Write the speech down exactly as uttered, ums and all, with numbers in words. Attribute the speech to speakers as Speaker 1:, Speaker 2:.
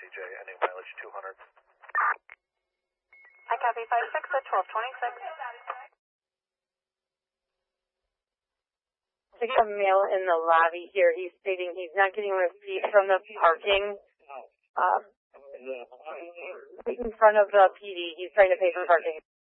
Speaker 1: J, ending mileage two hundred.
Speaker 2: I copy five six at twelve twenty-six.
Speaker 3: I got a male in the lobby here. He's stating he's not getting a receipt from the parking. Um, right in front of the P D. He's trying to pay for parking.